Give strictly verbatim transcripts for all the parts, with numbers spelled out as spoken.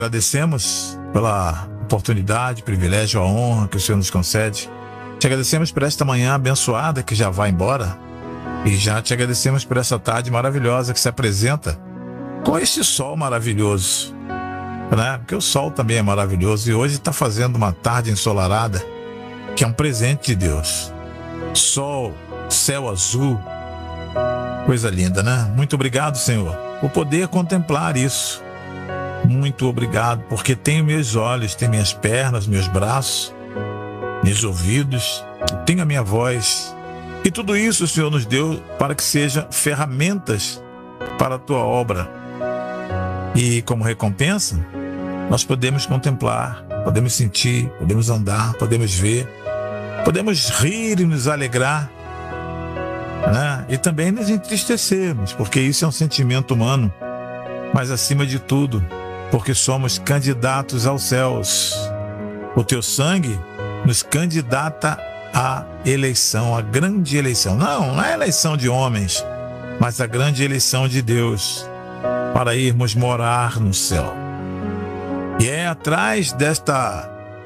Agradecemos pela oportunidade, privilégio, a honra que o Senhor nos concede. Te agradecemos por esta manhã abençoada que já vai embora. E já te agradecemos por essa tarde maravilhosa que se apresenta com este sol maravilhoso, né? Porque o sol também é maravilhoso e hoje está fazendo uma tarde ensolarada, que é um presente de Deus. Sol, céu azul, coisa linda, né? Muito obrigado, Senhor, por poder contemplar isso. Muito obrigado, porque tenho meus olhos, tenho minhas pernas, meus braços, meus ouvidos, tenho a minha voz. E tudo isso o Senhor nos deu para que sejam ferramentas para a tua obra. E como recompensa, nós podemos contemplar, podemos sentir, podemos andar, podemos ver, podemos rir e nos alegrar, né? E também nos entristecermos, porque isso é um sentimento humano, mas acima de tudo, porque somos candidatos aos céus. O teu sangue nos candidata à eleição, à grande eleição. Não, não é a eleição de homens, mas a grande eleição de Deus, para irmos morar no céu. E é atrás desta,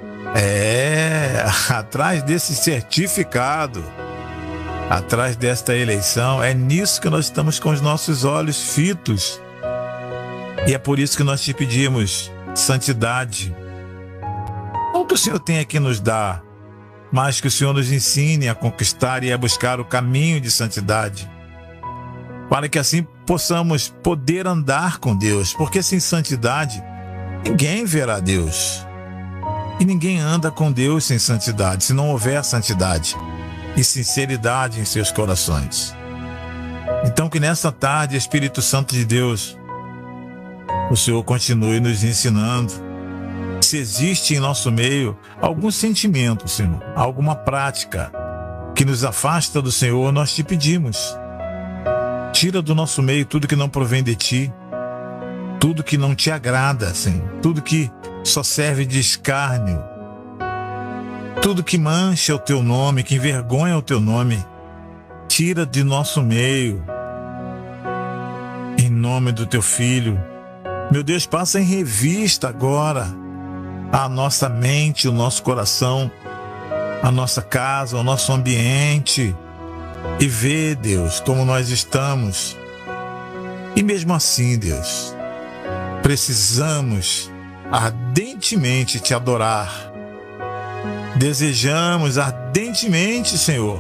é, atrás desse certificado, atrás desta eleição, é nisso que nós estamos com os nossos olhos fitos. E é por isso que nós te pedimos santidade. Não que o Senhor tenha que nos dar, mas que o Senhor nos ensine a conquistar e a buscar o caminho de santidade, para que assim possamos poder andar com Deus, porque sem santidade ninguém verá Deus. E ninguém anda com Deus sem santidade, se não houver santidade e sinceridade em seus corações. Então que nessa tarde, Espírito Santo de Deus, o Senhor continue nos ensinando. Se existe em nosso meio algum sentimento, Senhor, alguma prática que nos afasta do Senhor, nós te pedimos. Tira do nosso meio tudo que não provém de ti, tudo que não te agrada, Senhor, tudo que só serve de escárnio, tudo que mancha o teu nome, que envergonha o teu nome. Tira de nosso meio, em nome do teu Filho. Meu Deus, passa em revista agora a nossa mente, o nosso coração, a nossa casa, o nosso ambiente, e vê, Deus, como nós estamos. E mesmo assim, Deus, precisamos ardentemente te adorar. Desejamos ardentemente, Senhor,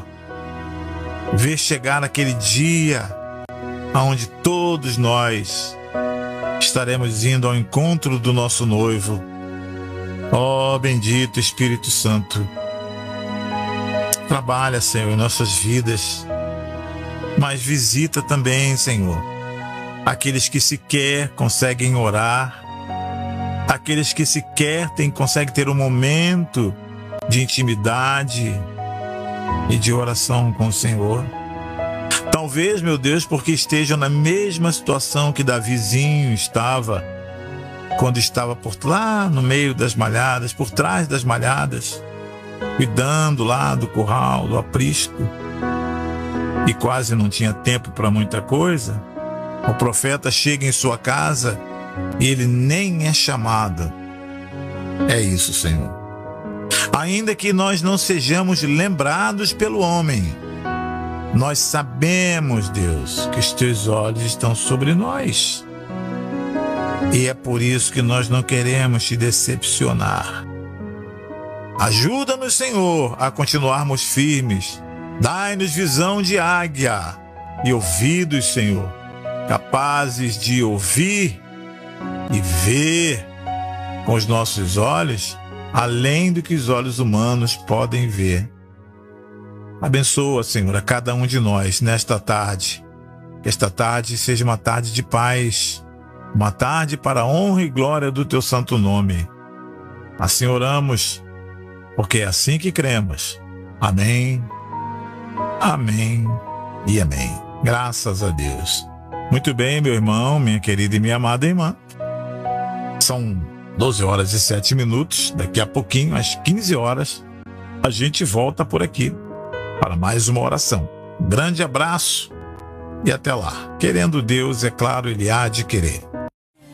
ver chegar aquele dia onde todos nós estaremos indo ao encontro do nosso noivo. Ó, bendito Espírito Santo, trabalha, Senhor, em nossas vidas, mas visita também, Senhor, aqueles que sequer conseguem orar, aqueles que sequer têm, conseguem ter um momento de intimidade e de oração com o Senhor. Talvez, meu Deus, porque estejam na mesma situação que Davizinho estava, quando estava por lá no meio das malhadas, por trás das malhadas, cuidando lá do curral, do aprisco, e quase não tinha tempo para muita coisa. O profeta chega em sua casa e ele nem é chamado. É isso, Senhor. Ainda que nós não sejamos lembrados pelo homem, nós sabemos, Deus, que os teus olhos estão sobre nós. E é por isso que nós não queremos te decepcionar. Ajuda-nos, Senhor, a continuarmos firmes. Dai-nos visão de águia e ouvidos, Senhor, capazes de ouvir e ver com os nossos olhos, além do que os olhos humanos podem ver. Abençoa, Senhor, a cada um de nós nesta tarde. Que esta tarde seja uma tarde de paz, uma tarde para a honra e glória do teu santo nome. Assim oramos, porque é assim que cremos. Amém, amém e amém. Graças a Deus. Muito bem, meu irmão, minha querida e minha amada irmã. São doze horas e sete minutos. Daqui a pouquinho, às quinze horas, a gente volta por aqui para mais uma oração. Um grande abraço e até lá. Querendo Deus, é claro, Ele há de querer.